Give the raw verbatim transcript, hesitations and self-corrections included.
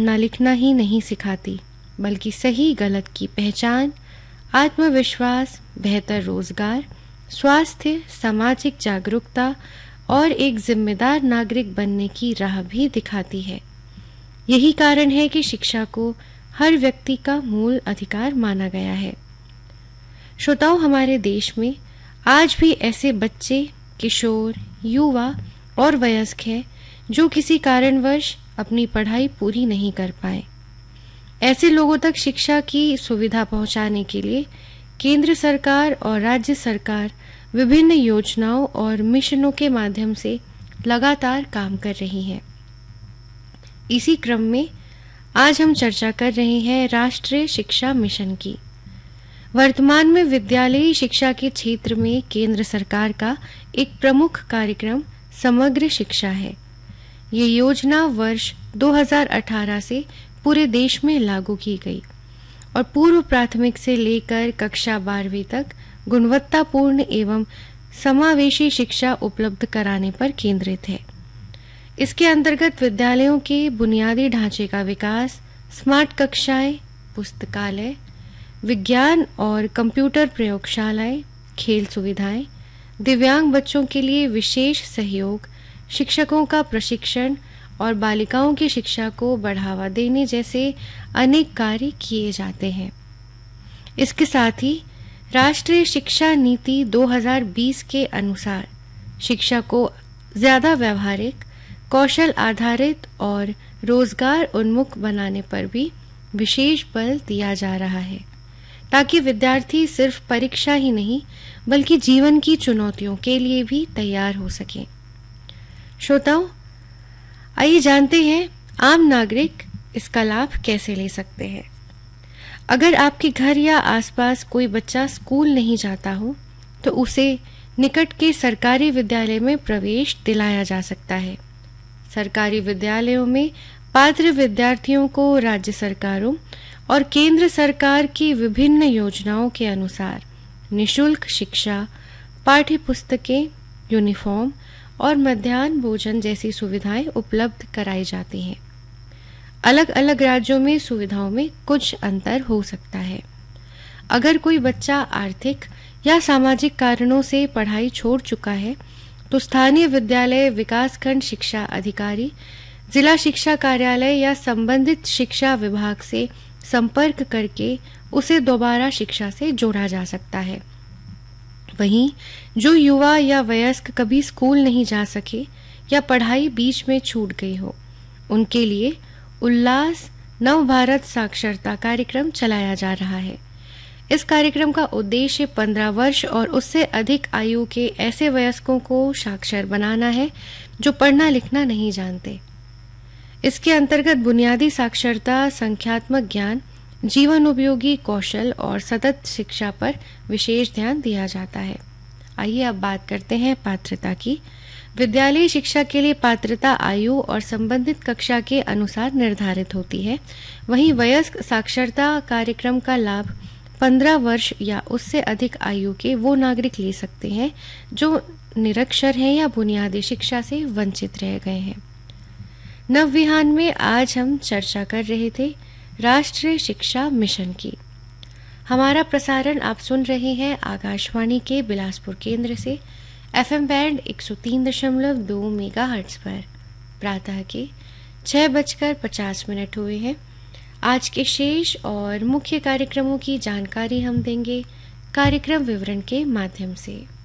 पढ़ना लिखना ही नहीं सिखाती, बल्कि सही गलत की पहचान, आत्मविश्वास, बेहतर रोजगार, स्वास्थ्य, सामाजिक जागरूकता और एक जिम्मेदार नागरिक बनने की राह भी दिखाती है। यही कारण है कि शिक्षा को हर व्यक्ति का मूल अधिकार माना गया है। श्रोताओ, हमारे देश में आज भी ऐसे बच्चे, किशोर, युवा और वयस्क हैं जो किसी कारणवश अपनी पढ़ाई पूरी नहीं कर पाए। ऐसे लोगों तक शिक्षा की सुविधा पहुंचाने के लिए केंद्र सरकार और राज्य सरकार विभिन्न योजनाओं और मिशनों के माध्यम से लगातार काम कर रही है। इसी क्रम में आज हम चर्चा कर रहे हैं राष्ट्रीय शिक्षा मिशन की। वर्तमान में विद्यालयी शिक्षा के क्षेत्र में केंद्र सरकार का एक प्रमुख कार्यक्रम समग्र शिक्षा है। ये योजना वर्ष दो हज़ार अठारह से पूरे देश में लागू की गई और पूर्व प्राथमिक से लेकर कक्षा बारहवीं तक गुणवत्तापूर्ण एवं समावेशी शिक्षा उपलब्ध कराने पर केंद्रित है। इसके अंतर्गत विद्यालयों के बुनियादी ढांचे का विकास, स्मार्ट कक्षाएं, पुस्तकालय, विज्ञान और कंप्यूटर प्रयोगशालाएं, खेल सुविधाएं, दिव्यांग बच्चों के लिए विशेष सहयोग, शिक्षकों का प्रशिक्षण और बालिकाओं की शिक्षा को बढ़ावा देने जैसे अनेक कार्य किए जाते हैं। इसके साथ ही राष्ट्रीय शिक्षा नीति दो हज़ार बीस के अनुसार शिक्षा को ज्यादा व्यावहारिक, कौशल आधारित और रोजगार उन्मुख बनाने पर भी विशेष बल दिया जा रहा है, ताकि विद्यार्थी सिर्फ परीक्षा ही नहीं बल्कि जीवन की चुनौतियों के लिए भी तैयार हो सकें। श्रोताओं, आइए जानते हैं आम नागरिक इसका लाभ कैसे ले सकते हैं। अगर आपके घर या आसपास कोई बच्चा स्कूल नहीं जाता हो तो उसे निकट के सरकारी विद्यालय में प्रवेश दिलाया जा सकता है। सरकारी विद्यालयों में पात्र विद्यार्थियों को राज्य सरकारों और केंद्र सरकार की विभिन्न योजनाओं के अनुसार निशुल्क शिक्षा, पाठ्य पुस्तकें, यूनिफॉर्म और मध्याह्न भोजन जैसी सुविधाएं उपलब्ध कराई जाती हैं। अलग अलग राज्यों में सुविधाओं में कुछ अंतर हो सकता है। अगर कोई बच्चा आर्थिक या सामाजिक कारणों से पढ़ाई छोड़ चुका है तो स्थानीय विद्यालय, विकासखंड शिक्षा अधिकारी, जिला शिक्षा कार्यालय या संबंधित शिक्षा विभाग से संपर्क करके उसे दोबारा शिक्षा से जोड़ा जा सकता है। वहीं जो युवा या वयस्क कभी स्कूल नहीं जा सके या पढ़ाई बीच में छूट गई हो, उनके लिए उल्लास नव भारत साक्षरता कार्यक्रम चलाया जा रहा है। इस कार्यक्रम का उद्देश्य पंद्रह वर्ष और उससे अधिक आयु के ऐसे वयस्कों को साक्षर बनाना है जो पढ़ना लिखना नहीं जानते। इसके अंतर्गत बुनियादी साक्षरता, संख्यात्मक ज्ञान, जीवन उपयोगी कौशल और सतत शिक्षा पर विशेष ध्यान दिया जाता है। आइए अब बात करते हैं पात्रता की। विद्यालयी शिक्षा के लिए पात्रता आयु और संबंधित कक्षा के अनुसार निर्धारित होती है। वहीं वयस्क साक्षरता कार्यक्रम का लाभ पंद्रह वर्ष या उससे अधिक आयु के वो नागरिक ले सकते हैं जो निरक्षर हैं या बुनियादी शिक्षा से वंचित रह गए हैं। नवविहान में आज हम चर्चा कर रहे थे राष्ट्रीय शिक्षा मिशन की। हमारा प्रसारण आप सुन रहे हैं आकाशवाणी के बिलासपुर केंद्र से एफएम बैंड एक सौ तीन दशमलव दो मेगाहर्ट्ज पर। प्रातः के छह बजकर पचास मिनट हुए हैं। आज के शेष और मुख्य कार्यक्रमों की जानकारी हम देंगे कार्यक्रम विवरण के माध्यम से।